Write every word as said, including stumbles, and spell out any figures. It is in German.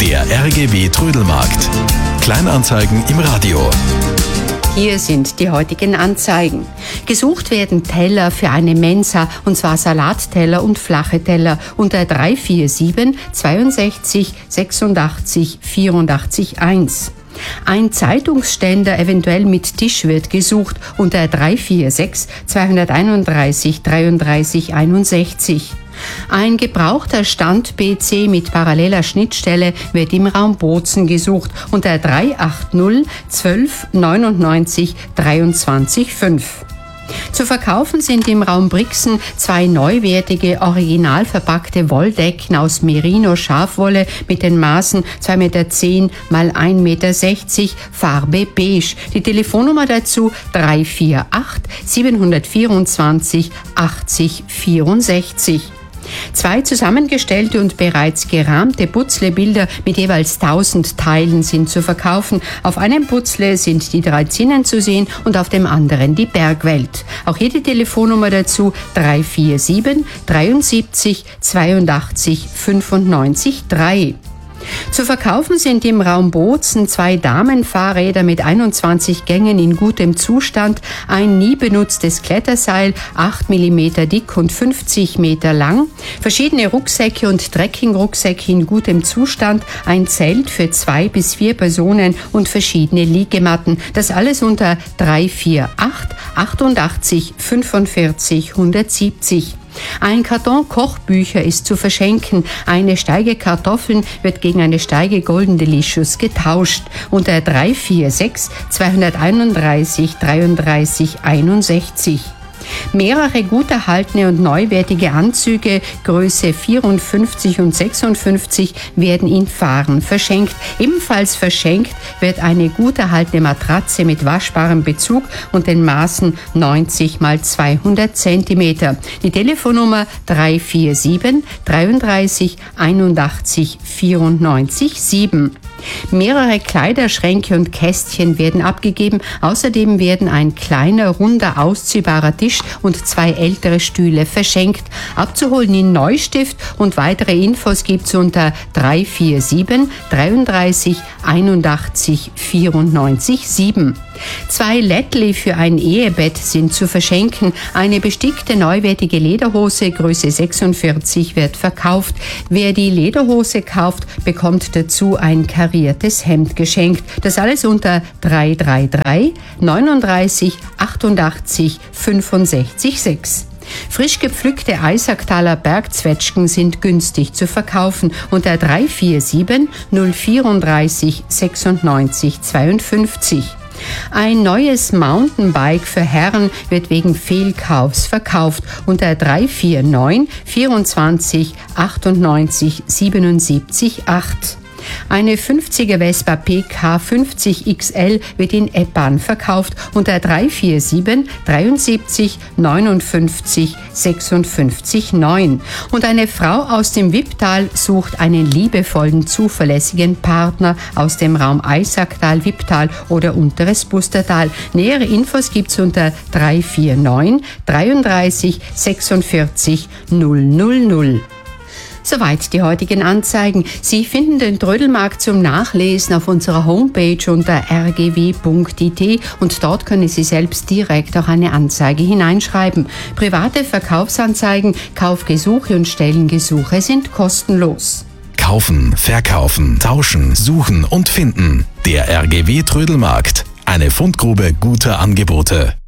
Der R G W Trödelmarkt. Kleinanzeigen im Radio. Hier sind die heutigen Anzeigen. Gesucht werden Teller für eine Mensa, und zwar Salatteller und flache Teller unter drei vier sieben zweiundsechzig sechsundachtzig vierundachtzig eins. Ein Zeitungsständer eventuell mit Tisch wird gesucht unter drei vier sechs zweihunderteinunddreißig dreiunddreißig einundsechzig. Ein gebrauchter Stand-P C mit paralleler Schnittstelle wird im Raum Bozen gesucht unter drei acht null zwölf neunundneunzig dreiundzwanzig fünf. Zu verkaufen sind im Raum Brixen zwei neuwertige, original verpackte Wolldecken aus Merino-Schafwolle mit den Maßen zwei Meter zehn mal ein Meter sechzig, Farbe beige. Die Telefonnummer dazu drei vier acht siebenhundertvierundzwanzig achtzig vierundsechzig. Zwei zusammengestellte und bereits gerahmte Putzlebilder mit jeweils tausend Teilen sind zu verkaufen. Auf einem Putzle sind die drei Zinnen zu sehen und auf dem anderen die Bergwelt. Auch hier die Telefonnummer dazu drei vier sieben dreiundsiebzig zweiundachtzig fünfundneunzig drei. Zu verkaufen sind im Raum Bozen zwei Damenfahrräder mit einundzwanzig Gängen in gutem Zustand, ein nie benutztes Kletterseil, acht Millimeter dick und fünfzig Meter lang, verschiedene Rucksäcke und Trekkingrucksäcke in gutem Zustand, ein Zelt für zwei bis vier Personen und verschiedene Liegematten. Das alles unter drei vier acht achtundachtzig fünfundvierzig hundertsiebzig. Ein Karton Kochbücher ist zu verschenken. Eine Steige Kartoffeln wird gegen eine Steige Golden Delicious getauscht. Unter drei vier sechs zweihunderteinunddreißig dreiunddreißig einundsechzig. Mehrere gut erhaltene und neuwertige Anzüge Größe vierundfünfzig und sechsundfünfzig werden in Fahren verschenkt. Ebenfalls verschenkt wird eine gut erhaltene Matratze mit waschbarem Bezug und den Maßen neunzig mal zweihundert Zentimeter. Die Telefonnummer drei vier sieben dreiunddreißig einundachtzig vierundneunzig sieben. Mehrere Kleiderschränke und Kästchen werden abgegeben. Außerdem werden ein kleiner, runder, ausziehbarer Tisch und zwei ältere Stühle verschenkt. Abzuholen in Neustift und weitere Infos gibt's unter drei vier sieben dreiunddreißig einundachtzig vierundneunzig sieben. Zwei Lättli für ein Ehebett sind zu verschenken. Eine bestickte neuwertige Lederhose Größe sechsundvierzig wird verkauft. Wer die Lederhose kauft, bekommt dazu ein kariertes Hemd geschenkt. Das alles unter drei drei drei neununddreißig achtundachtzig fünfundsechzig sechs. Frisch gepflückte Eisacktaler Bergzwetschgen sind günstig zu verkaufen unter drei vier sieben null vierunddreißig sechsundneunzig zweiundfünfzig. Ein neues Mountainbike für Herren wird wegen Fehlkaufs verkauft unter drei vier neun vierundzwanzig achtundneunzig siebenundsiebzig acht. Eine fünfziger Vespa P K fünfzig X L wird in Eppan verkauft unter drei vier sieben dreiundsiebzig neunundfünfzig sechsundfünfzig neun. Und eine Frau aus dem Wipptal sucht einen liebevollen, zuverlässigen Partner aus dem Raum Eisacktal, Wipptal oder Unteres Bustertal. Nähere Infos gibt's unter drei vier neun dreiunddreißig sechsundvierzig null null null. Soweit die heutigen Anzeigen. Sie finden den Trödelmarkt zum Nachlesen auf unserer Homepage unter r g w punkt i t und dort können Sie selbst direkt auch eine Anzeige hineinschreiben. Private Verkaufsanzeigen, Kaufgesuche und Stellengesuche sind kostenlos. Kaufen, verkaufen, tauschen, suchen und finden. Der R G W Trödelmarkt. Eine Fundgrube guter Angebote.